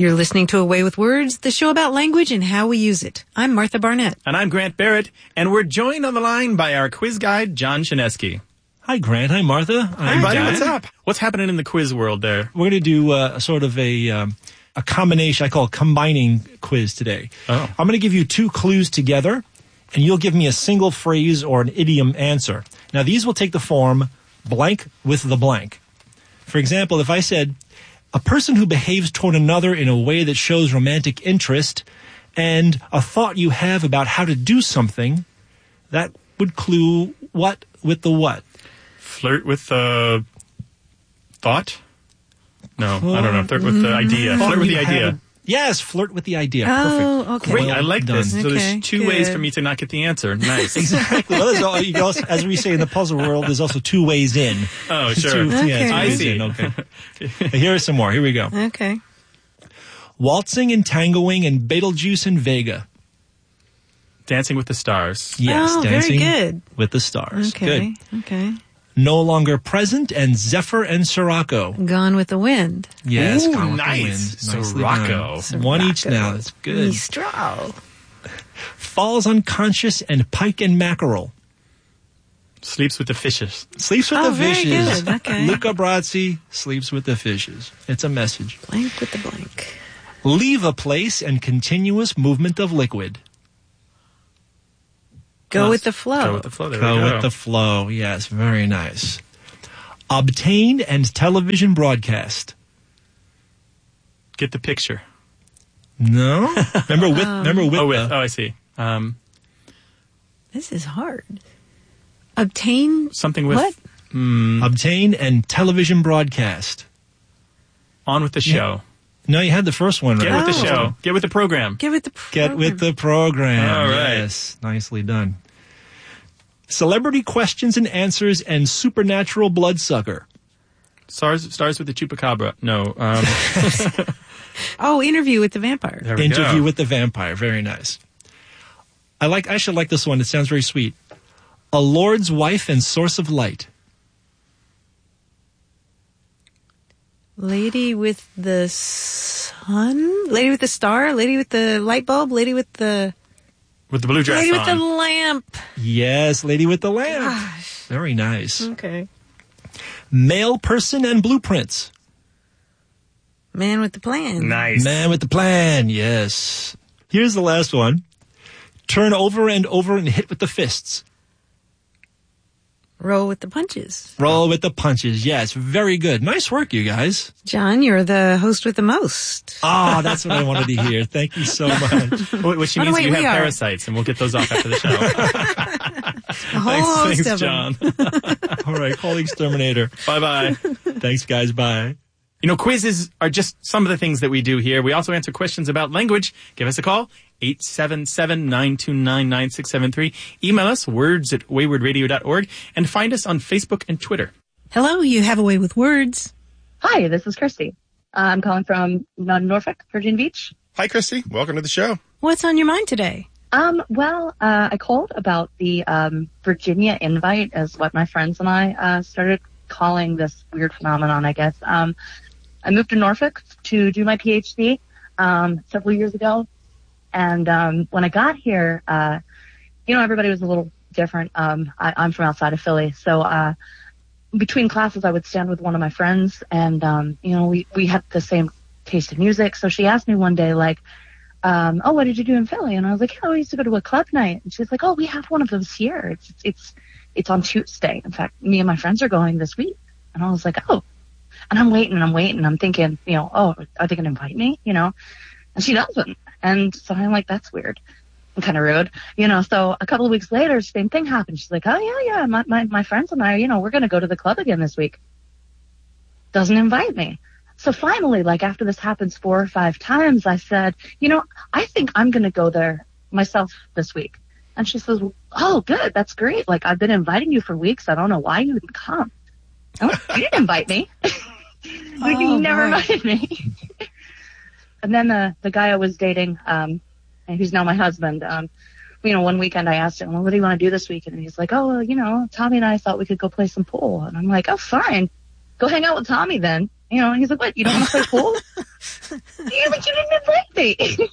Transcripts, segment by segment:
You're listening to Away with Words, the show about language and how we use it. I'm Martha Barnett. And I'm Grant Barrett, and we're joined on the line by our quiz guide, John Chinesky. Hi, Grant. Hi, Martha. Hi, buddy. What's up? What's happening in the quiz world there? We're going to do a combination, I call it combining quiz today. Oh. I'm going to give you two clues together, and you'll give me a single phrase or an idiom answer. Now, these will take the form blank with the blank. For example, if I said, a person who behaves toward another in a way that shows romantic interest and a thought you have about how to do something, that would clue what with the what? Flirt with the thought? No, I don't know. Flirt with the idea. Flirt with the idea. Yes, flirt with the idea. Oh, Perfect. okay. Great, Well I like done. this. So Okay, there's two ways good. for me to not get the answer. Nice. Exactly. Well, there's you can also, as we say in the puzzle world, there's also two ways in. Oh, sure. Okay. Two I ways see. in. Okay. Here are some more. Here we go. Okay. Waltzing and tangoing and Beetlejuice and Vega. Dancing with the Stars. Yes, Oh, very dancing good. with the stars. Okay. Good. Okay. No Longer Present and Zephyr and Sirocco. Gone with the Wind. Yes, Ooh, Gone with the nice. Wind. Nicely Sirocco. done. One each now. That's good. Mistral. Falls Unconscious and Pike and Mackerel. Sleeps with the Fishes. Sleeps with Oh, the very fishes. good. Okay. Luca Brasi sleeps with the fishes. It's a message. Blank with the blank. Leave a place and continuous movement of liquid. Go with the flow. Go with the flow. There Go we go. with the flow. Yes, very nice. Obtain and television broadcast. Get the picture. No? Remember with Oh, with. the- Oh, I see. This is hard. Obtain Something with what? Obtain and television broadcast. On with the show. No, you had the first one right. Get with the Oh. show. Get with the program. Get with the Get with the program. All right. Yes, nicely done. Celebrity questions and answers and supernatural bloodsucker. Stars with the Chupacabra. No. Oh, Interview with the Vampire. There we Interview go. with the vampire. Very nice. I should like this one. It sounds very sweet. A Lord's wife and source of light. Lady with the sun? Lady with the star? Lady with the light bulb? Lady with the... With the blue dress Lady with on. the lamp. Yes, Lady with the Lamp. Gosh. Very nice. Okay. Male person and blueprints. Man with the plan. Nice. Man with the plan. Yes. Here's the last one. Turn over and over and hit with the fists. Roll with the punches. Roll with the punches. Yes, very good. Nice work, you guys. John, you're the host with the most. Ah, that's what I wanted to hear. Thank you so much. Which Oh, means wait, you we have are. parasites, and we'll get those off after the show. A whole host Thanks, of them. John. All right, call the exterminator. Bye-bye. Thanks, guys. Bye. You know, quizzes are just some of the things that we do here. We also answer questions about language. Give us a call, 877-929-9673. Email us, words@waywardradio.org, and find us on Facebook and Twitter. Hello, you have a way with words. Hi, this is Christy. I'm calling from Norfolk, Virginia Beach. Hi, Christy. Welcome to the show. What's on your mind today? I called about the Virginia Invite, as what my friends and I started calling this weird phenomenon, I guess. I moved to Norfolk to do my PhD several years ago, and when I got here, everybody was a little different. I'm from outside of Philly, so between classes, I would stand with one of my friends, and we had the same taste in music. So she asked me one day, like, "Oh, what did you do in Philly?" And I was like, "Oh, I used to go to a club night." And she's like, "Oh, we have one of those here. It's on Tuesday. In fact, me and my friends are going this week." And I was like, "Oh." And I'm waiting. I'm thinking, oh, are they going to invite me? And she doesn't. And so I'm like, that's weird and kind of rude, So a couple of weeks later, same thing happened. She's like, "Oh, yeah. My friends and I, we're going to go to the club again this week." Doesn't invite me. So finally, like after this happens 4 or 5 times, I said, I think I'm going to go there myself this week. And she says, "Oh, good. That's great. Like, I've been inviting you for weeks. I don't know why you didn't come." "Oh, you didn't invite me." Like, you never invited me. And then the guy I was dating, and who's now my husband, one weekend I asked him, "Well, what do you want to do this weekend?" And he's like, "Oh, Tommy and I thought we could go play some pool." And I'm like, "Oh, fine. Go hang out with Tommy then." And he's like, "What? You don't want to play pool?" Yeah, but you didn't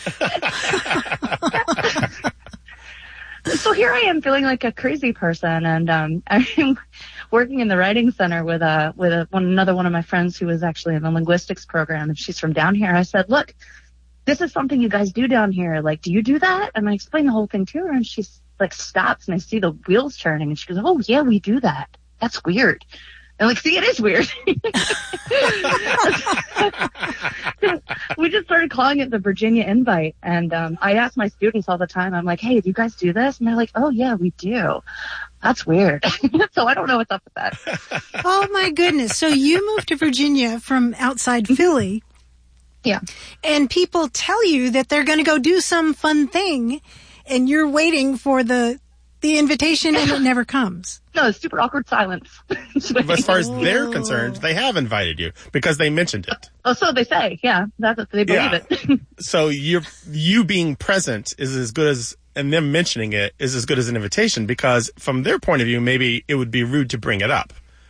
invite me. So here I am feeling like a crazy person, and I'm working in the writing center with another one of my friends who was actually in the linguistics program, and she's from down here. I said, look, this is something you guys do down here. Like, do you do that? And I explained the whole thing to her, and she like stops, and I see the wheels turning, and she goes, oh yeah, we do that. That's weird. And like, see, it is weird. We just started calling it the Virginia Invite. And I ask my students all the time, I'm like, hey, do you guys do this? And they're like, oh, yeah, we do. That's weird. So I don't know what's up with that. Oh, my goodness. So you moved to Virginia from outside Philly. Yeah. And people tell you that they're going to go do some fun thing, and you're waiting for the invitation, and it never comes. No, it's super awkward silence. But as far as they're concerned, they have invited you because they mentioned it. Oh, so they say. Yeah, they believe it. So you being present is as good as, and them mentioning it is as good as an invitation, because from their point of view, maybe it would be rude to bring it up.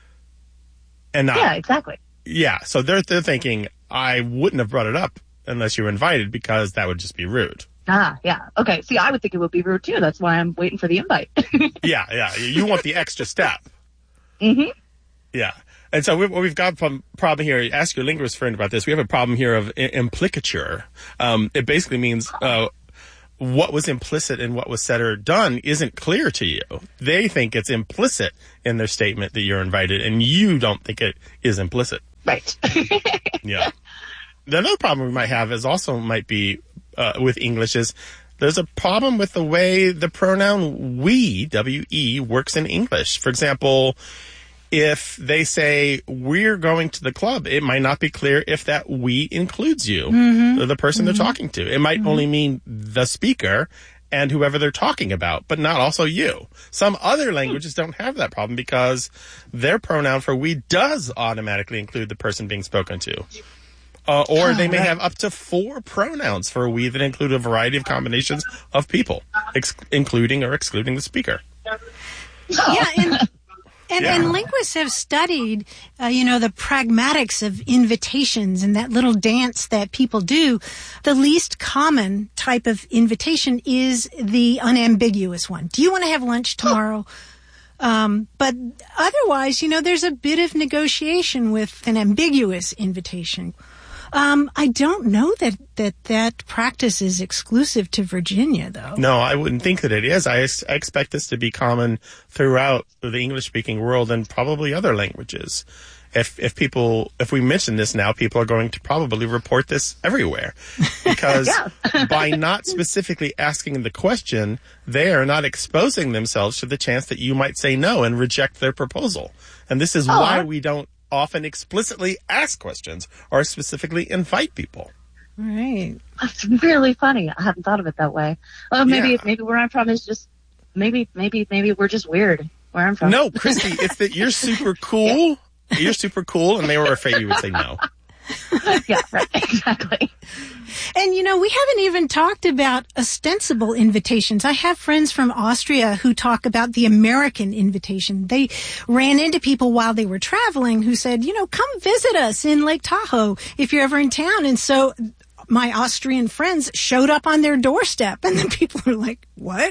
And not. Yeah, exactly. Yeah, so they're thinking, I wouldn't have brought it up unless you were invited, because that would just be rude. Ah, yeah. Okay. See, I would think it would be rude too. That's why I'm waiting for the invite. Yeah. You want the extra step. Mm-hmm. Yeah. And so we've got a problem here. Ask your linguist friend about this. We have a problem here of implicature. It basically means what was implicit in what was said or done isn't clear to you. They think it's implicit in their statement that you're invited, and you don't think it is implicit. Right. Yeah. The other problem we might have might be with English is there's a problem with the way the pronoun we, W-E, works in English. For example, if they say, we're going to the club, it might not be clear if that we includes you, or the person they're talking to. It might only mean the speaker and whoever they're talking about, but not also you. Some other languages don't have that problem because their pronoun for we does automatically include the person being spoken to. Or they may have up to 4 pronouns for a we that include a variety of combinations of people, including or excluding the speaker. Yeah, and linguists have studied, the pragmatics of invitations and that little dance that people do. The least common type of invitation is the unambiguous one. Do you want to have lunch tomorrow? But otherwise, there's a bit of negotiation with an ambiguous invitation. I don't know that practice is exclusive to Virginia, though. No, I wouldn't think that it is. I expect this to be common throughout the English-speaking world and probably other languages. If we mention this now, people are going to probably report this everywhere, because by not specifically asking the question, they are not exposing themselves to the chance that you might say no and reject their proposal. And this is why we don't often explicitly ask questions or specifically invite people. Right. That's really funny. I hadn't thought of it that way. Maybe where I'm from is just maybe we're just weird where I'm from. No, Christy, it's that you're super cool. Yeah. You're super cool, and they were afraid you would say no. Yeah, right. Exactly. And, we haven't even talked about ostensible invitations. I have friends from Austria who talk about the American invitation. They ran into people while they were traveling who said, come visit us in Lake Tahoe if you're ever in town. And so my Austrian friends showed up on their doorstep, and then people were like, what?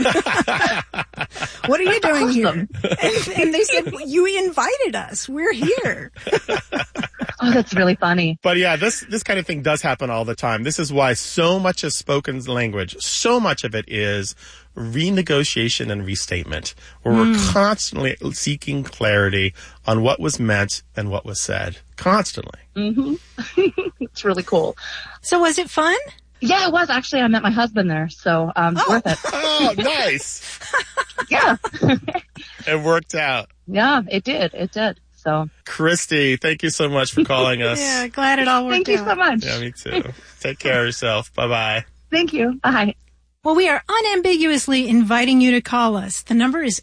What are you doing here? And they said, you invited us. We're here. Oh, that's really funny. But yeah, this kind of thing does happen all the time. This is why so much of spoken language, so much of it is renegotiation and restatement, where we're constantly seeking clarity on what was meant and what was said. Constantly. Mm-hmm. It's really cool. So was it fun? Yeah, it was. Actually, I met my husband there, so worth it. Oh, nice. Yeah. It worked out. Yeah, it did. It did. So, Christy, thank you so much for calling us. Yeah, glad it all worked out. Thank you so much. Yeah, me too. Take care of yourself. Bye-bye. Thank you. Bye. Well, we are unambiguously inviting you to call us. The number is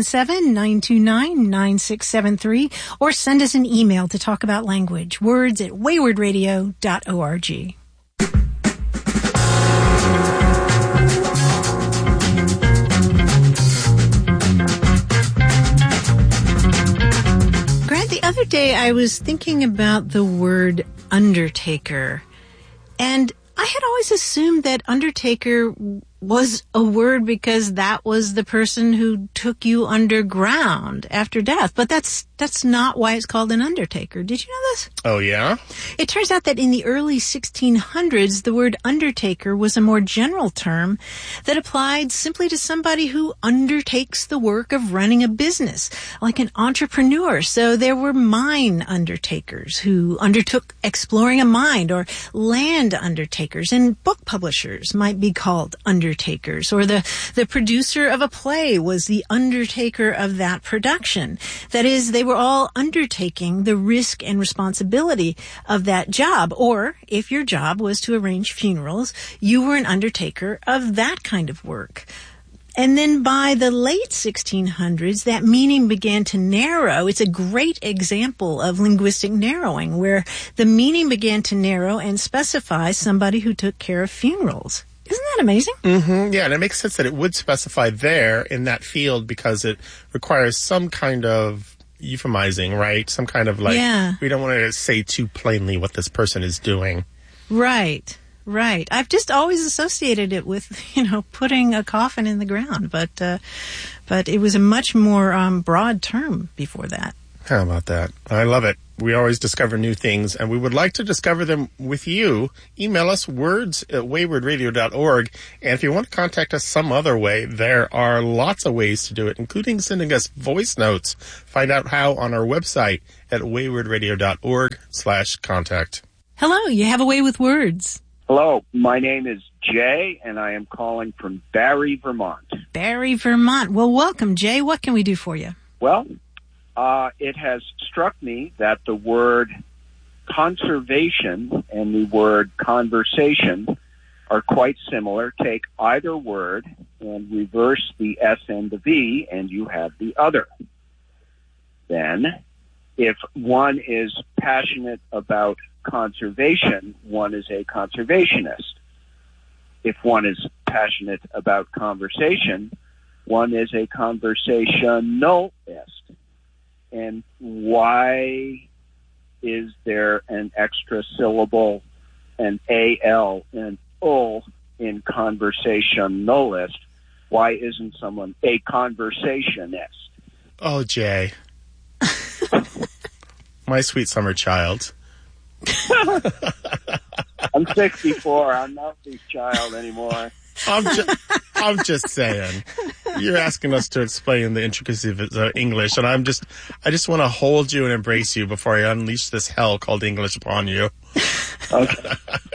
877-929-9673, or send us an email to talk about language, words@waywardradio.org. Grant, the other day I was thinking about the word undertaker. And I had always assumed that undertaker was a word because that was the person who took you underground after death. But that's not why it's called an undertaker. Did you know this? Oh, yeah? It turns out that in the early 1600s, the word undertaker was a more general term that applied simply to somebody who undertakes the work of running a business, like an entrepreneur. So there were mine undertakers who undertook exploring a mine, or land undertakers, and book publishers might be called undertakers, or the producer of a play was the undertaker of that production. That is, they were all undertaking the risk and responsibility of that job. Or if your job was to arrange funerals, you were an undertaker of that kind of work. And then by the late 1600s, that meaning began to narrow. It's a great example of linguistic narrowing, where the meaning began to narrow and specify somebody who took care of funerals. Isn't that amazing? Mm-hmm. Yeah, and it makes sense that it would specify there in that field because it requires some kind of euphemizing, right? Some kind of we don't want to say too plainly what this person is doing. Right. I've just always associated it with, putting a coffin in the ground, but it was a much more broad term before that. How about that? I love it. We always discover new things, and we would like to discover them with you. Email us words@waywardradio.org, and if you want to contact us some other way, there are lots of ways to do it, including sending us voice notes. Find out how on our website at waywardradio.org/contact. Hello, you have a way with words. Hello, my name is Jay, and I am calling from Barry, Vermont. Barry, Vermont. Well, welcome, Jay. What can we do for you? Well, it has struck me that the word conservation and the word conversation are quite similar. Take either word and reverse the S and the V, and you have the other. Then, if one is passionate about conservation, one is a conservationist. If one is passionate about conversation, one is a conversationalist. And why is there an extra syllable, an AL and O in conversationalist? Why isn't someone a conversationist? Oh, Jay. My sweet summer child. I'm 64. I'm not this child anymore. I'm just saying. You're asking us to explain the intricacies of English, and I just want to hold you and embrace you before I unleash this hell called English upon you. Okay.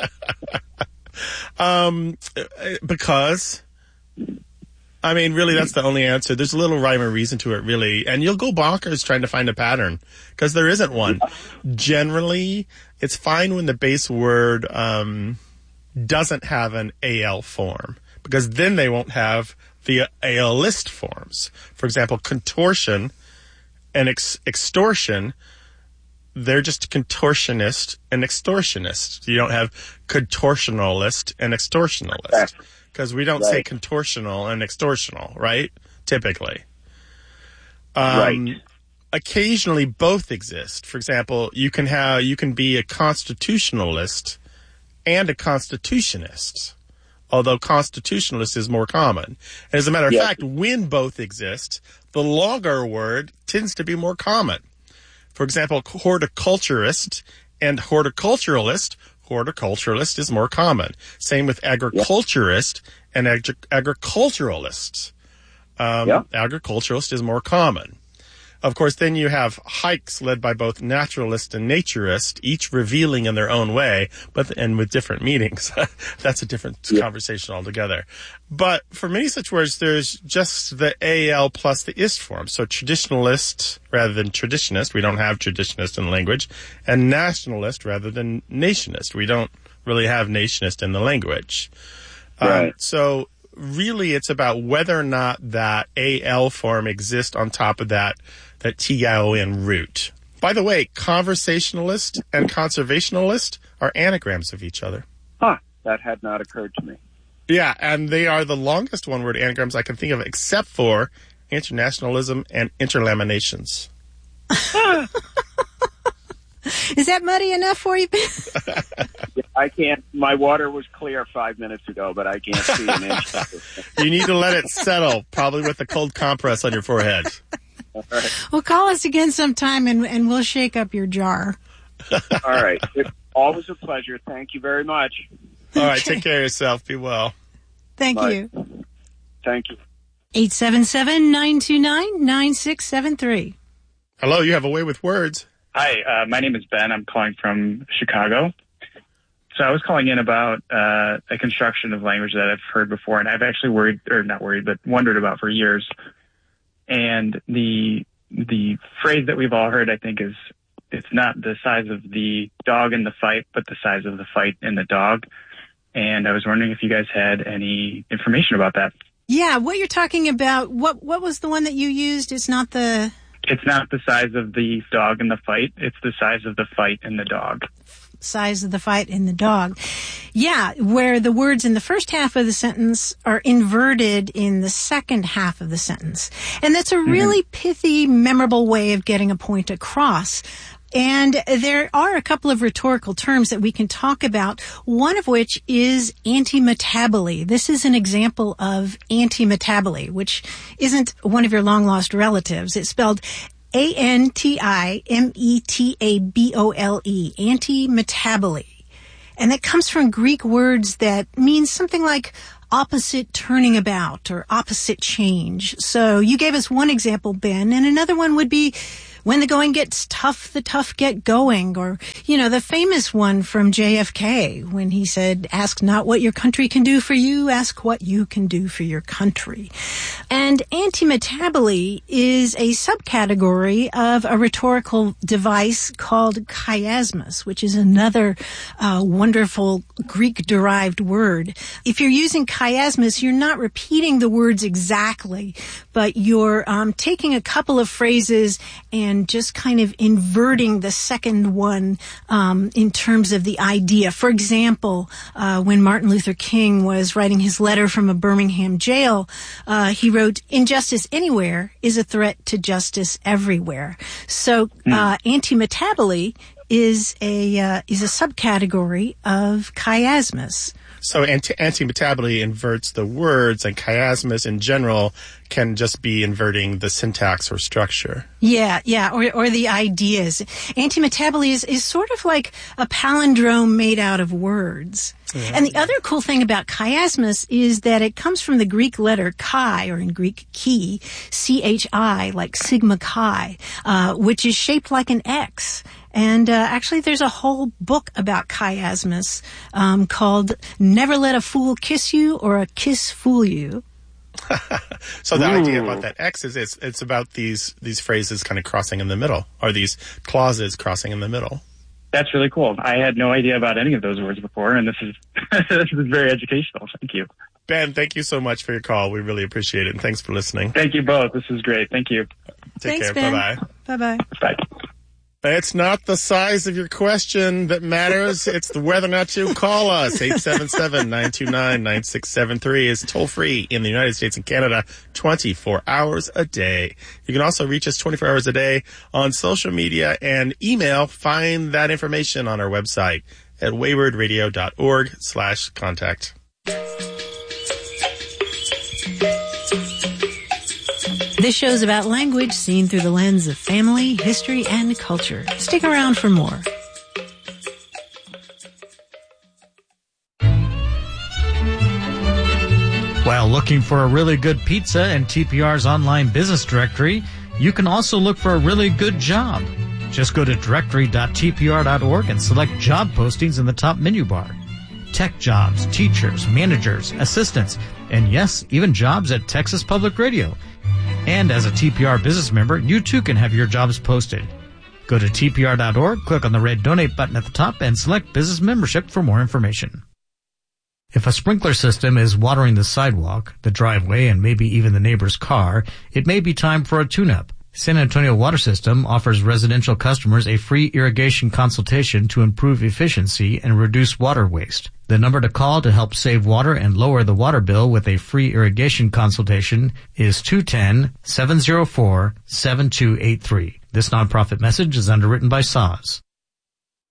Because, I mean, really, that's the only answer. There's a little rhyme or reason to it, really, and you'll go bonkers trying to find a pattern because there isn't one. Generally, it's fine when the base word doesn't have an AL form, because then they won't have the AL list forms. For example, contortion and extortion, they're just contortionist and extortionist. You don't have contortionalist and extortionalist, because we don't say contortional and extortional, right? Typically. Right. Occasionally both exist. For example, you can be a constitutionalist and a constitutionist, although constitutionalist is more common. As a matter of fact, when both exist, the longer word tends to be more common. For example, horticulturist and horticulturalist. Horticulturalist is more common. Same with agriculturist and agriculturalist. Agriculturalist is more common. Of course, then you have hikes led by both naturalist and naturist, each revealing in their own way, and with different meanings. That's a different conversation altogether. But for many such words, there's just the AL plus the ist form. So traditionalist rather than traditionist. We don't have traditionist in the language. And nationalist rather than nationist. We don't really have nationist in the language. Right. So really, it's about whether or not that AL form exists on top of that TION root. By the way, conversationalist and conservationalist are anagrams of each other. Huh. That had not occurred to me. Yeah, and they are the longest one-word anagrams I can think of, except for internationalism and interlaminations. Is that muddy enough for you, Ben? I can't. My water was clear 5 minutes ago, but I can't see an inch. You need to let it settle, probably with a cold compress on your forehead. All right. Well, call us again sometime, and we'll shake up your jar. All right. It's always a pleasure. Thank you very much. All right. Take care of yourself. Be well. Thank Bye. you. Thank you. 877-929-9673. Hello. You have a way with words. Hi, my name is Ben. I'm calling from Chicago. So I was calling in about a construction of language that I've heard before, and I've actually wondered about for years. And the phrase that we've all heard, I think, is it's not the size of the dog in the fight, but the size of the fight in the dog. And I was wondering if you guys had any information about that. Yeah, what you're talking about, what was the one that you used? It's not the size of the dog in the fight. It's the size of the fight in the dog. Size of the fight in the dog. Yeah, where the words in the first half of the sentence are inverted in the second half of the sentence. And that's a really pithy, memorable way of getting a point across. And there are a couple of rhetorical terms that we can talk about, one of which is antimetaboly. This is an example of antimetaboly, which isn't one of your long-lost relatives. It's spelled antimetabole, antimetaboly. And that comes from Greek words that mean something like opposite turning about or opposite change. So you gave us one example, Ben, and another one would be when the going gets tough, the tough get going. Or, the famous one from JFK when he said, ask not what your country can do for you, ask what you can do for your country. And antimetaboly is a subcategory of a rhetorical device called chiasmus, which is another wonderful Greek-derived word. If you're using chiasmus, you're not repeating the words exactly, but you're taking a couple of phrases and just kind of inverting the second one in terms of the idea. For example, when Martin Luther King was writing his letter from a Birmingham jail, he wrote, "Injustice anywhere is a threat to justice everywhere." So antimetaboly is a subcategory of chiasmus. So antimetaboly inverts the words, and chiasmus in general can just be inverting the syntax or structure. Yeah, or the ideas. Antimetaboly is sort of like a palindrome made out of words. Yeah. And the other cool thing about chiasmus is that it comes from the Greek letter chi, or in Greek chi, C-H-I, like sigma chi, which is shaped like an X. And actually, there's a whole book about chiasmus called Never Let a Fool Kiss You or A Kiss Fool You. So the idea about that X is it's about these phrases kind of crossing in the middle, or these clauses crossing in the middle. That's really cool. I had no idea about any of those words before, and this is very educational. Thank you. Ben, thank you so much for your call. We really appreciate it, and thanks for listening. Thank you both. This is great. Thank you. Thanks, care. Ben. Bye-bye. Bye-bye. Bye. It's not the size of your question that matters. It's whether or not you call us. 877-929-9673 is toll free in the United States and Canada 24 hours a day. You can also reach us 24 hours a day on social media and email. Find that information on our website at waywardradio.org/contact. This show's about language seen through the lens of family, history, and culture. Stick around for more. While looking for a really good pizza in TPR's online business directory, you can also look for a really good job. Just go to directory.tpr.org and select job postings in the top menu bar. Tech jobs, teachers, managers, assistants, and yes, even jobs at Texas Public Radio. And as a TPR business member, you too can have your jobs posted. Go to tpr.org, click on the red donate button at the top, and select business membership for more information. If a sprinkler system is watering the sidewalk, the driveway, and maybe even the neighbor's car, it may be time for a tune-up. San Antonio Water System offers residential customers a free irrigation consultation to improve efficiency and reduce water waste. The number to call to help save water and lower the water bill with a free irrigation consultation is 210-704-7283. This nonprofit message is underwritten by SAW.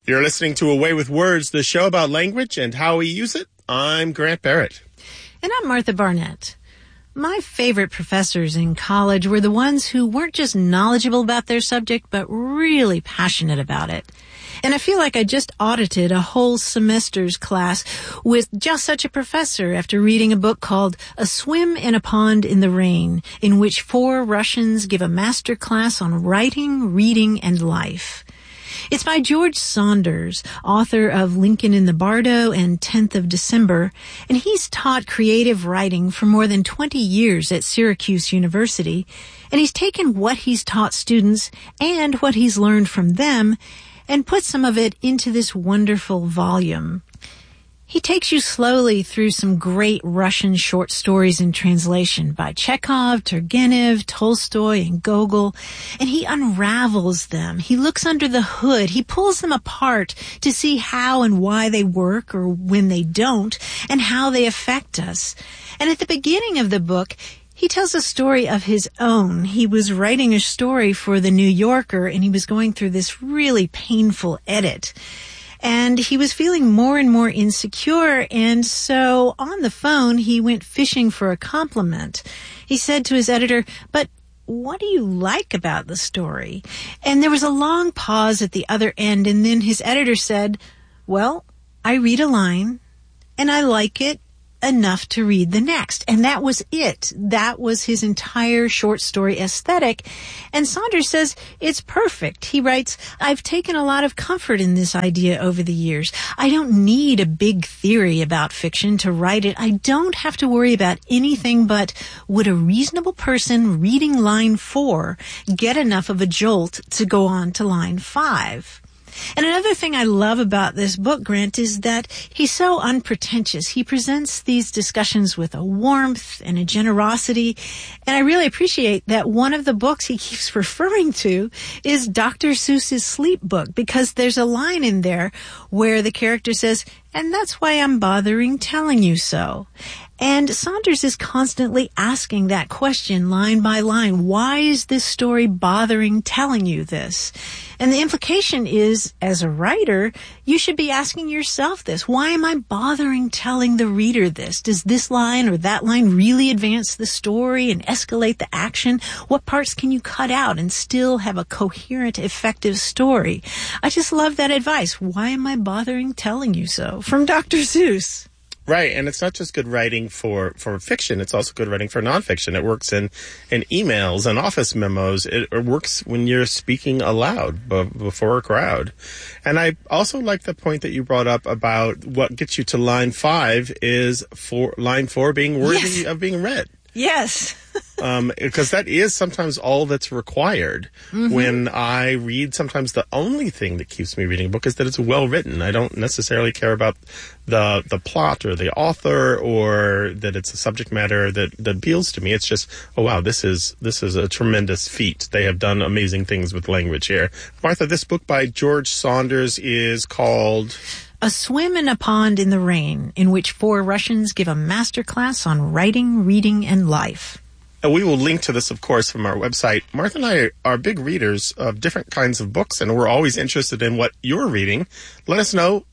You're listening to Away with Words, the show about language and how we use it. I'm Grant Barrett. And I'm Martha Barnett. My favorite professors in college were the ones who weren't just knowledgeable about their subject, but really passionate about it. And I feel like I just audited a whole semester's class with just such a professor after reading a book called A Swim in a Pond in the Rain, in which 4 Russians give a master class on writing, reading, and life. It's by George Saunders, author of Lincoln in the Bardo and 10th of December, and he's taught creative writing for more than 20 years at Syracuse University, and he's taken what he's taught students and what he's learned from them and put some of it into this wonderful volume. He takes you slowly through some great Russian short stories in translation by Chekhov, Turgenev, Tolstoy, and Gogol, and he unravels them. He looks under the hood. He pulls them apart to see how and why they work or when they don't, and how they affect us. And at the beginning of the book, he tells a story of his own. He was writing a story for The New Yorker, and he was going through this really painful edit. And he was feeling more and more insecure, and so on the phone, he went fishing for a compliment. He said to his editor, "But what do you like about the story?" And there was a long pause at the other end, and then his editor said, "Well, I read a line, and I like it enough to read the next." And that was it. That was his entire short story aesthetic. And Saunders says it's perfect. He writes, "I've taken a lot of comfort in this idea over the years. I don't need a big theory about fiction to write it. I don't have to worry about anything but, would a reasonable person reading line 4 get enough of a jolt to go on to line 5? And another thing I love about this book, Grant, is that he's so unpretentious. He presents these discussions with a warmth and a generosity. And I really appreciate that one of the books he keeps referring to is Dr. Seuss's Sleep Book, because there's a line in there where the character says, "And that's why I'm bothering telling you so." And Saunders is constantly asking that question line by line. Why is this story bothering telling you this? And the implication is, as a writer, you should be asking yourself this. Why am I bothering telling the reader this? Does this line or that line really advance the story and escalate the action? What parts can you cut out and still have a coherent, effective story? I just love that advice. Why am I bothering telling you so? From Dr. Seuss. Right, and it's not just good writing for fiction, it's also good writing for nonfiction. It works in emails and office memos. It works when you're speaking aloud before a crowd. And I also like the point that you brought up about what gets you to line 5 is line 4 being worthy of being read. Yes. Because that is sometimes all that's required. Mm-hmm. When I read, sometimes the only thing that keeps me reading a book is that it's well written. I don't necessarily care about the plot or the author or that it's a subject matter that appeals to me. It's just, oh wow, this is a tremendous feat. They have done amazing things with language here. Martha, this book by George Saunders is called A Swim in a Pond in the Rain, in which 4 Russians give a master class on writing, reading, and life. And we will link to this, of course, from our website. Martha and I are big readers of different kinds of books, and we're always interested in what you're reading. Let us know,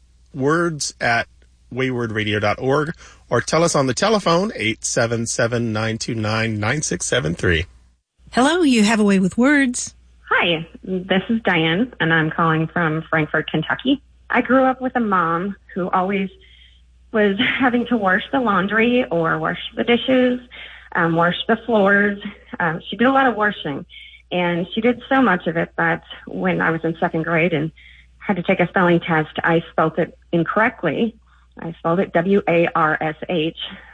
words@waywordradio.org, or tell us on the telephone, 877-929-9673. Hello, you have a way with words. Hi, this is Diane, and I'm calling from Frankfort, Kentucky. I grew up with a mom who always was having to wash the laundry or wash the dishes, wash the floors. She did a lot of washing, and she did so much of it that when I was in 2nd grade and had to take a spelling test, I spelled it incorrectly. I spelled it W-A-R-S-H.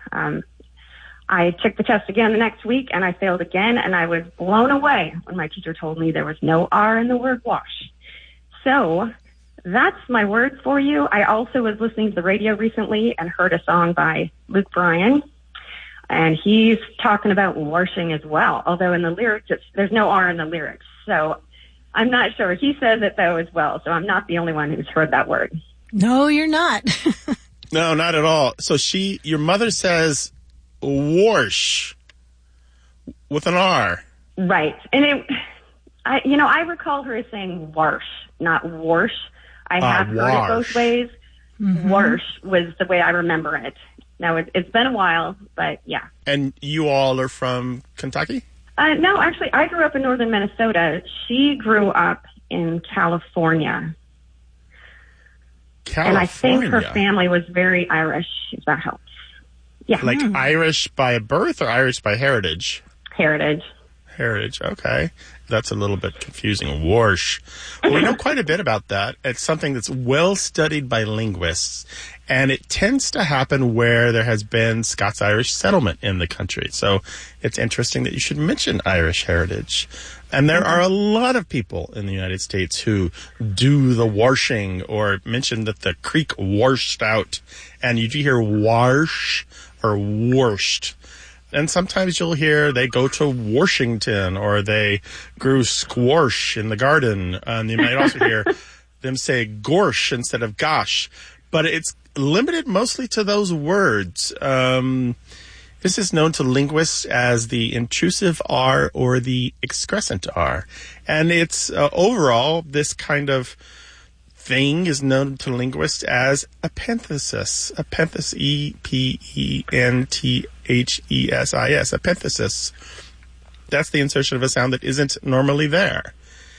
I took the test again the next week, and I failed again, and I was blown away when my teacher told me there was no R in the word wash. So that's my word for you. I also was listening to the radio recently and heard a song by Luke Bryan, and he's talking about washing as well, although in the lyrics, there's no R in the lyrics. So I'm not sure. He says it, though, as well, so I'm not the only one who's heard that word. No, you're not. No, not at all. So your mother says wash with an R. Right. And I recall her as saying wash, not wash. I have heard it both ways. Warsh was the way I remember it. Now, it's been a while, but yeah. And you all are from Kentucky? No, actually, I grew up in northern Minnesota. She grew up in California. And I think her family was very Irish, if that helps. Yeah. Like Irish by birth or Irish by heritage? Heritage. Heritage, okay. That's a little bit confusing. Warsh. Well, we know quite a bit about that. It's something that's well studied by linguists, and it tends to happen where there has been Scots-Irish settlement in the country. So it's interesting that you should mention Irish heritage. And there are a lot of people in the United States who do the warshing or mention that the creek washed out. And you do hear warsh or warshed. And sometimes you'll hear they go to Washington or they grew squash in the garden. And you might also hear them say gorsh instead of gosh. But it's limited mostly to those words. This is known to linguists as the intrusive R or the excrescent R. And it's overall, this kind of thing is known to linguists as epenthesis. Epenthesis, E-P-E-N-T-H-E-S-I-S. Epenthesis. That's the insertion of a sound that isn't normally there.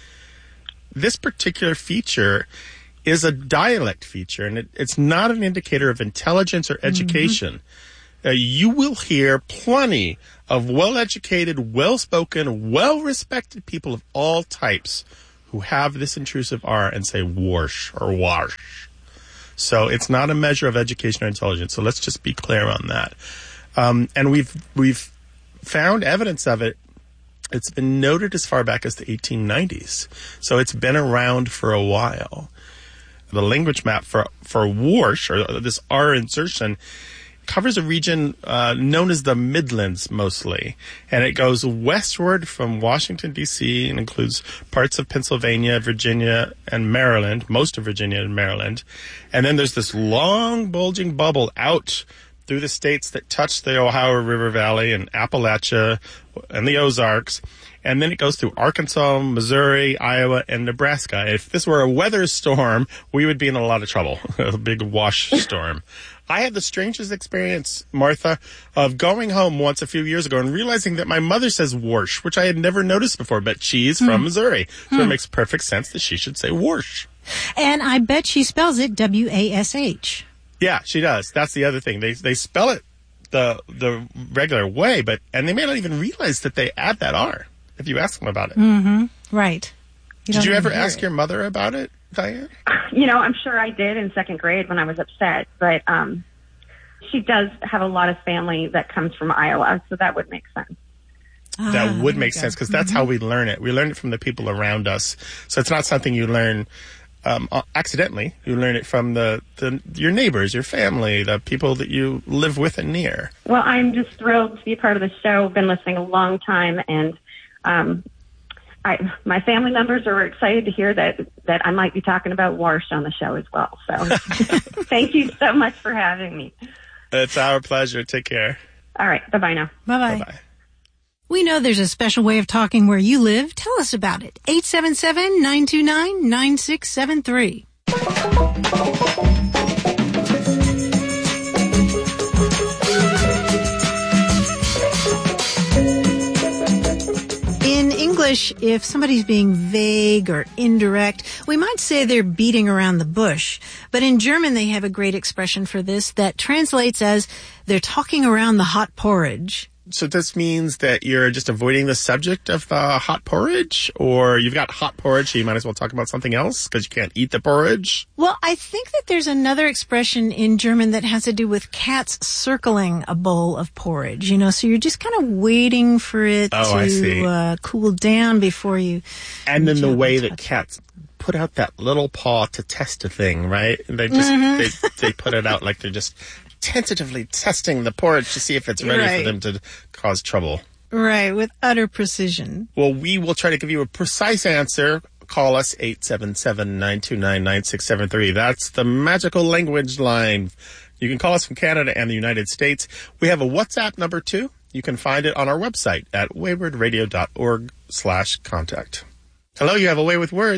This particular feature is a dialect feature, and it's not an indicator of intelligence or education. You will hear plenty of well-educated, well-spoken, well-respected people of all types who have this intrusive R and say warsh or wash. So it's not a measure of education or intelligence. So let's just be clear on that. And we've found evidence of it. It's been noted as far back as the 1890s. So it's been around for a while. The language map for warsh, or this R insertion, covers a region known as the Midlands mostly, and it goes westward from Washington, D.C., and includes parts of Pennsylvania, Virginia, and Maryland, most of Virginia and Maryland. And then there's this long bulging bubble out through the states that touch the Ohio River Valley and Appalachia and the Ozarks. And then it goes through Arkansas, Missouri, Iowa, and Nebraska. If this were a weather storm, we would be in a lot of trouble, a big wash storm. I had the strangest experience, Martha, of going home once a few years ago and realizing that my mother says warsh, which I had never noticed before, but she's from Missouri. So it makes perfect sense that she should say warsh. And I bet she spells it W-A-S-H. Yeah, she does. That's the other thing. They spell it the regular way, and they may not even realize that they add that R if you ask them about it. Right. Did you ever ask your mother about it, Diane? I'm sure I did in second grade when I was upset, but she does have a lot of family that comes from Iowa, so that would make sense. That would make sense because that's how we learn it. We learn it from the people around us. So it's not something you learn accidentally. You learn it from your neighbors, your family, the people that you live with and near. Well, I'm just thrilled to be a part of the show. I've been listening a long time, and my family members are excited to hear that I might be talking about warsh on the show as well. So thank you so much for having me. It's our pleasure. Take care. All right. Bye-bye now. Bye-bye. Bye-bye. We know there's a special way of talking where you live. Tell us about it. 877-929-9673. In English, if somebody's being vague or indirect, we might say they're beating around the bush. But in German, they have a great expression for this that translates as they're talking around the hot porridge. So this means that you're just avoiding the subject of the hot porridge? Or you've got hot porridge, so you might as well talk about something else because you can't eat the porridge? Well, I think that there's another expression in German that has to do with cats circling a bowl of porridge, so you're just kind of waiting for it to cool down before you... And then the way that cats put out that little paw to test a thing, right? They just they put it out like they're just tentatively testing the porridge to see if it's ready for them to cause trouble. Right, with utter precision. Well, we will try to give you a precise answer. Call us 877-929-9673. That's the magical language line. You can call us from Canada and the United States. We have a WhatsApp number too. You can find it on our website at waywardradio.org/contact. Hello, you have a way with words.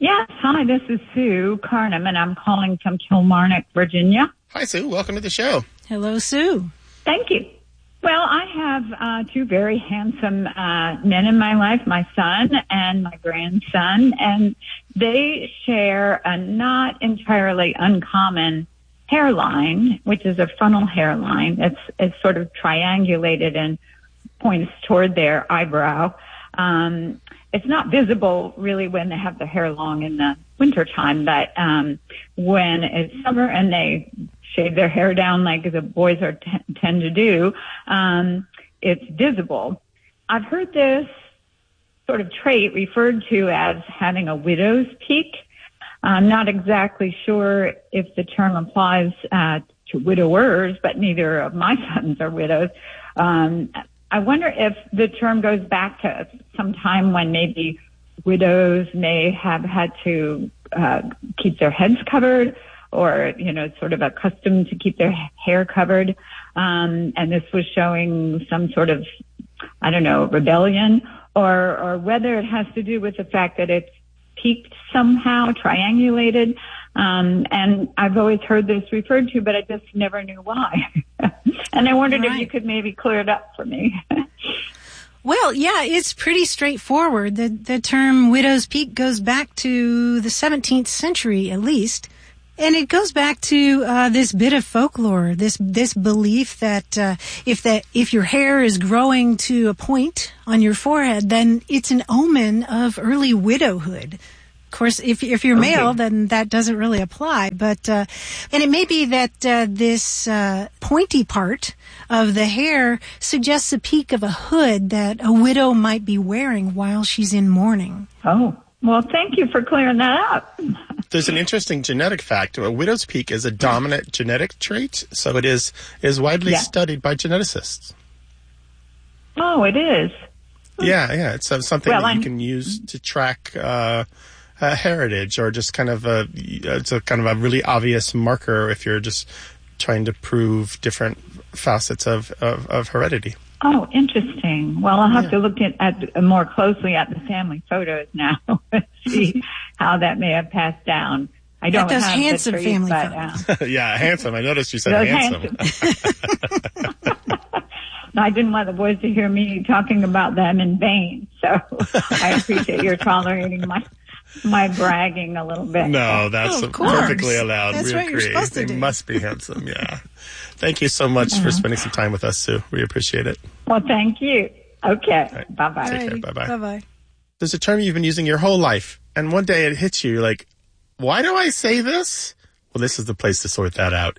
Yes, hi, this is Sue Carnum, and I'm calling from Kilmarnock, Virginia. Hi, Sue. Welcome to the show. Hello, Sue. Thank you. Well, I have two very handsome men in my life, my son and my grandson, and they share a not entirely uncommon hairline, which is a frontal hairline. It's sort of triangulated and points toward their eyebrow. It's not visible really when they have their hair long in the wintertime, but when it's summer and they shave their hair down like the boys tend to do, it's visible. I've heard this sort of trait referred to as having a widow's peak. I'm not exactly sure if the term applies to widowers, but neither of my sons are widows. I wonder if the term goes back to some time when maybe widows may have had to keep their heads covered, or, sort of accustomed to keep their hair covered. And this was showing some sort of, rebellion, or whether it has to do with the fact that it's peaked somehow, triangulated. And I've always heard this referred to, but I just never knew why. And I wondered if you could maybe clear it up for me. Well, yeah, it's pretty straightforward. The term widow's peak goes back to the 17th century, at least. And it goes back to this bit of folklore, this belief that if your hair is growing to a point on your forehead, then it's an omen of early widowhood. Of course, if you're male, then that doesn't really apply. But and it may be that this pointy part of the hair suggests the peak of a hood that a widow might be wearing while she's in mourning. Oh, well, thank you for clearing that up. There's an interesting genetic fact. A widow's peak is a dominant genetic trait, so it is widely studied by geneticists. Oh, it is? Yeah. It's something that you can use to track heritage, or just it's a kind of a really obvious marker if you're just trying to prove different facets of heredity. Oh, interesting. Well, I'll have to look at more closely at the family photos now and see how that may have passed down. I don't those have handsome the trees, family photos. Yeah, handsome. I noticed you said handsome. I didn't want the boys to hear me talking about them in vain, so I appreciate your tolerating my bragging a little bit. No, that's perfectly allowed. That's we what agree. you're supposed to do. They must be handsome, yeah. Thank you so much for spending some time with us, Sue. We appreciate it. Well, thank you. Okay. Right. Bye-bye. Take care. Bye-bye. Bye-bye. There's a term you've been using your whole life, and one day it hits you. You're like, why do I say this? Well, this is the place to sort that out.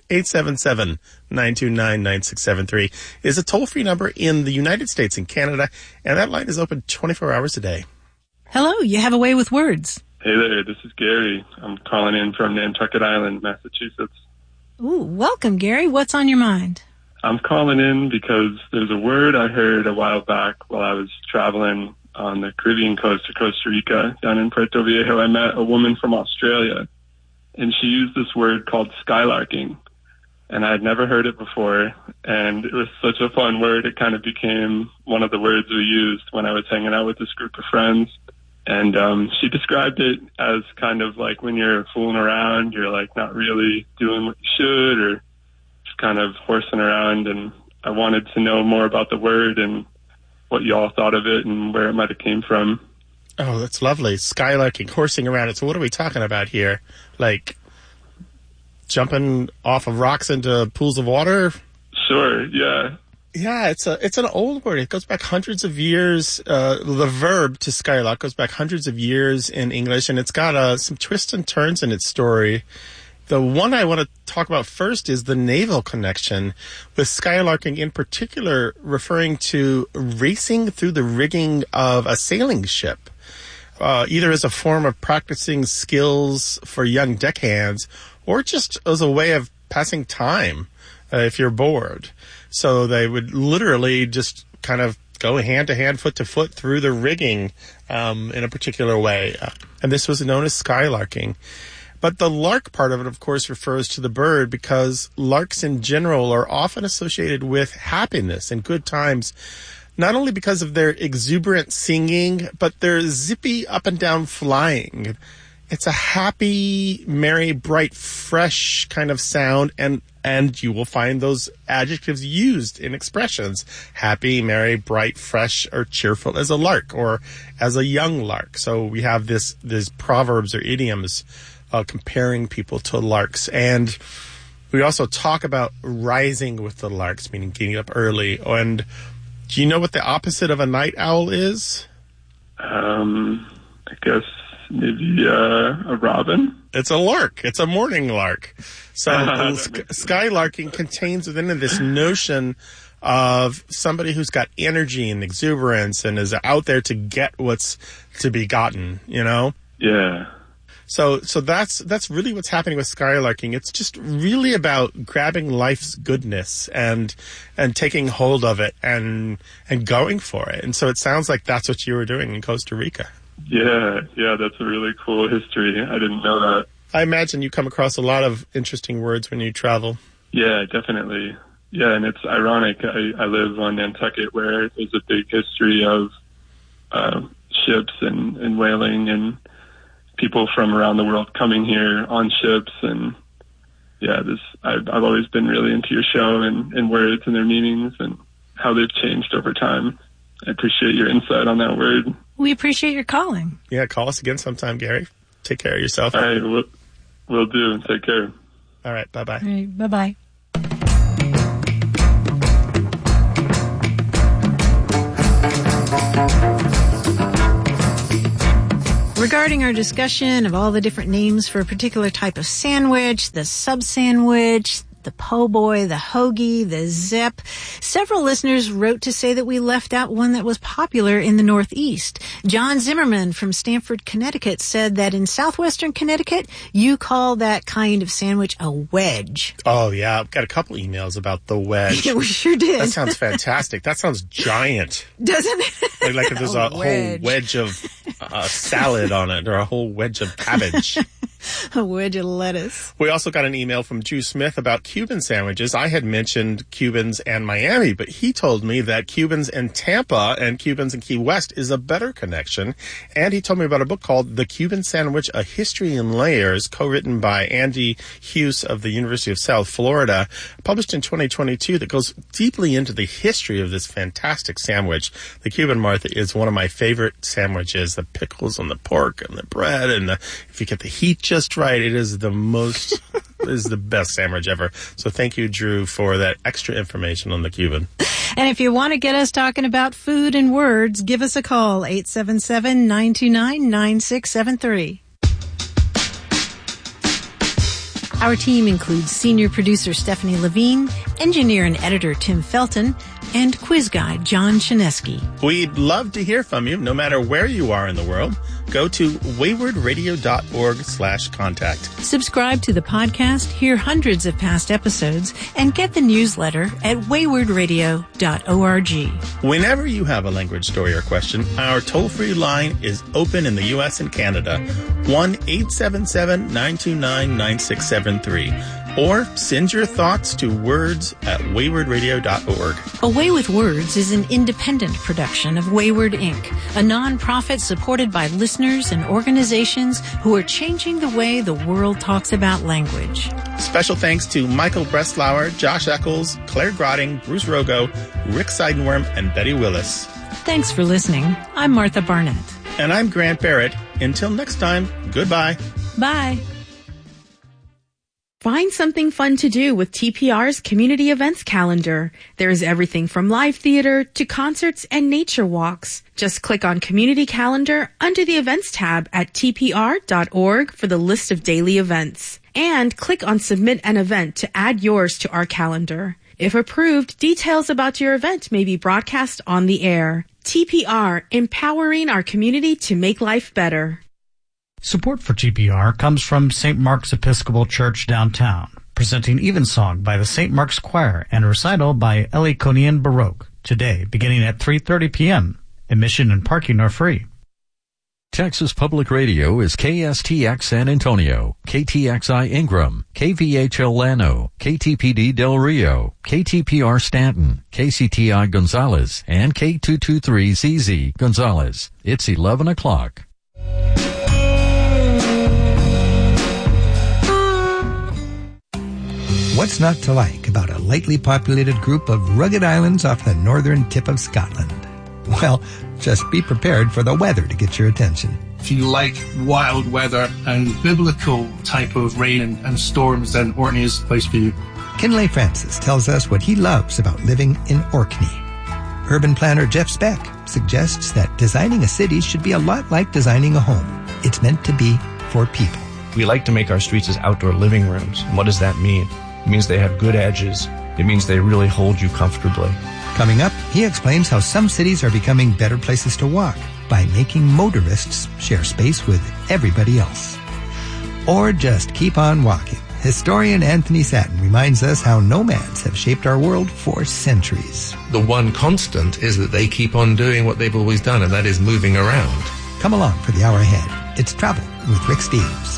877-929-9673 is a toll-free number in the United States and Canada, and that line is open 24 hours a day. Hello, you have a way with words. Hey there, this is Gary. I'm calling in from Nantucket Island, Massachusetts. Ooh, welcome, Gary. What's on your mind? I'm calling in because there's a word I heard a while back while I was traveling on the Caribbean coast of Costa Rica, down in Puerto Viejo. I met a woman from Australia, and she used this word called skylarking, and I had never heard it before, and it was such a fun word. It kind of became one of the words we used when I was hanging out with this group of friends. And she described it as kind of like when you're fooling around, you're like not really doing what you should, or just kind of horsing around. And I wanted to know more about the word and what you all thought of it and where it might have came from. Oh, that's lovely. Skylarking, horsing around. So what are we talking about here? Like jumping off of rocks into pools of water? Sure, yeah. Yeah, it's an old word. It goes back hundreds of years. The verb to skylark goes back hundreds of years in English, and it's got some twists and turns in its story. The one I want to talk about first is the naval connection, with skylarking in particular referring to racing through the rigging of a sailing ship, either as a form of practicing skills for young deckhands or just as a way of passing time if you're bored. So they would literally just kind of go hand to hand, foot to foot through the rigging in a particular way. And this was known as skylarking. But the lark part of it, of course, refers to the bird, because larks in general are often associated with happiness and good times, not only because of their exuberant singing, but their zippy up and down flying. It's a happy, merry, bright, fresh kind of sound, and you will find those adjectives used in expressions. Happy, merry, bright, fresh, or cheerful as a lark, or as a young lark. So we have these proverbs or idioms comparing people to larks. And we also talk about rising with the larks, meaning getting up early. And do you know what the opposite of a night owl is? I guess maybe a robin. It's a lark. It's a morning lark. So skylarking contains within it this notion of somebody who's got energy and exuberance and is out there to get what's to be gotten, you know? Yeah. So that's really what's happening with skylarking. It's just really about grabbing life's goodness and taking hold of it and going for it. And so it sounds like that's what you were doing in Costa Rica. Yeah, that's a really cool history. I didn't know that. I imagine you come across a lot of interesting words when you travel. Yeah, definitely. Yeah, and it's ironic. I live on Nantucket, where there's a big history of ships and whaling and people from around the world coming here on ships. And yeah, I've always been really into your show and words and their meanings and how they've changed over time. I appreciate your insight on that word. We appreciate your calling. Yeah, call us again sometime, Gary. Take care of yourself. All right, will do. Take care. All right, bye-bye. All right, bye-bye. Regarding our discussion of all the different names for a particular type of sandwich, the sub-sandwich, the po' boy, the hoagie, the zip. Several listeners wrote to say that we left out one that was popular in the Northeast. John Zimmerman from Stamford, Connecticut said that in southwestern Connecticut, you call that kind of sandwich a wedge. Oh, yeah. I've got a couple emails about the wedge. Yeah, we sure did. That sounds fantastic. That sounds giant. Doesn't it? Like if there's a whole wedge of salad on it or a whole wedge of cabbage. A wedge of lettuce. We also got an email from Drew Smith about Cuban sandwiches. I had mentioned Cubans and Miami, but he told me that Cubans and Tampa and Cubans and Key West is a better connection. And he told me about a book called The Cuban Sandwich, A History in Layers, co-written by Andy Hughes of the University of South Florida, published in 2022, that goes deeply into the history of this fantastic sandwich. The Cuban Martha is one of my favorite sandwiches. The pickles and the pork and the bread and if you get the heat just right, it is the most, is the best sandwich ever. So thank you, Drew, for that extra information on the Cuban. And if you want to get us talking about food and words, give us a call, 877-929-9673. Our team includes senior producer Stephanie Levine, engineer and editor Tim Felton, and quiz guy John Chinesky. We'd love to hear from you, no matter where you are in the world. Go to waywardradio.org/contact. Subscribe to the podcast, hear hundreds of past episodes, and get the newsletter at waywardradio.org. Whenever you have a language story or question, our toll-free line is open in the U.S. and Canada, 1-877-929-9673. Or send your thoughts to words@waywardradio.org. A Way with Words is an independent production of Wayward Inc., a nonprofit supported by listeners and organizations who are changing the way the world talks about language. Special thanks to Michael Breslauer, Josh Eccles, Claire Grotting, Bruce Rogo, Rick Seidenworm, and Betty Willis. Thanks for listening. I'm Martha Barnett. And I'm Grant Barrett. Until next time, goodbye. Bye. Find something fun to do with TPR's community events calendar. There's everything from live theater to concerts and nature walks. Just click on Community Calendar under the Events tab at tpr.org for the list of daily events. And click on Submit an Event to add yours to our calendar. If approved, details about your event may be broadcast on the air. TPR, empowering our community to make life better. Support for TPR comes from St. Mark's Episcopal Church downtown, presenting Evensong by the St. Mark's Choir and a recital by Elikonian Baroque, today beginning at 3:30 p.m. Admission and parking are free. Texas Public Radio is KSTX San Antonio, KTXI Ingram, KVHL Llano, KTPD Del Rio, KTPR Stanton, KCTI Gonzales, and K223ZZ Gonzales. It's 11 o'clock. What's not to like about a lightly populated group of rugged islands off the northern tip of Scotland? Well, just be prepared for the weather to get your attention. If you like wild weather and biblical type of rain and storms, then Orkney is the place for you. Kinley Francis tells us what he loves about living in Orkney. Urban planner Jeff Speck suggests that designing a city should be a lot like designing a home. It's meant to be for people. We like to make our streets as outdoor living rooms. And what does that mean? It means they have good edges. It means they really hold you comfortably. Coming up, he explains how some cities are becoming better places to walk by making motorists share space with everybody else. Or just keep on walking. Historian Anthony Satin reminds us how nomads have shaped our world for centuries. The one constant is that they keep on doing what they've always done, and that is moving around. Come along for the hour ahead. It's Travel with Rick Steves.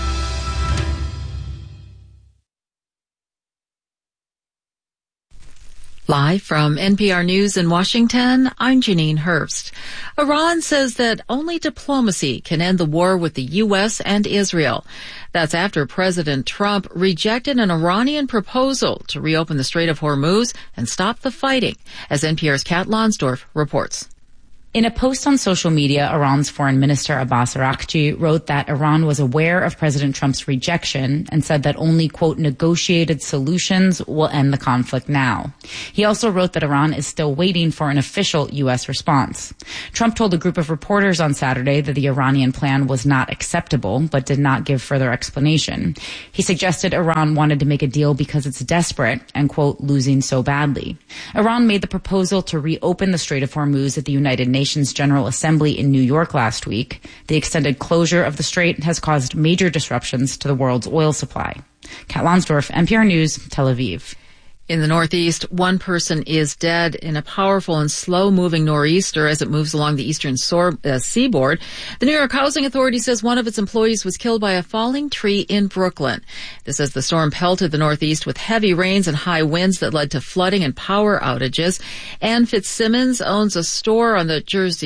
Live from NPR News in Washington, I'm Janine Herbst. Iran says that only diplomacy can end the war with the U.S. and Israel. That's after President Trump rejected an Iranian proposal to reopen the Strait of Hormuz and stop the fighting, as NPR's Kat Lonsdorf reports. In a post on social media, Iran's Foreign Minister Abbas Araghchi wrote that Iran was aware of President Trump's rejection and said that only, quote, negotiated solutions will end the conflict now. He also wrote that Iran is still waiting for an official U.S. response. Trump told a group of reporters on Saturday that the Iranian plan was not acceptable, but did not give further explanation. He suggested Iran wanted to make a deal because it's desperate and, quote, losing so badly. Iran made the proposal to reopen the Strait of Hormuz at the United Nations General Assembly in New York last week. The extended closure of the strait has caused major disruptions to the world's oil supply. Kat Lonsdorf, NPR News, Tel Aviv. In the Northeast, one person is dead in a powerful and slow-moving nor'easter as it moves along the eastern seaboard. The New York Housing Authority says one of its employees was killed by a falling tree in Brooklyn. This as the storm pelted the Northeast with heavy rains and high winds that led to flooding and power outages. Ann Fitzsimmons owns a store on the Jersey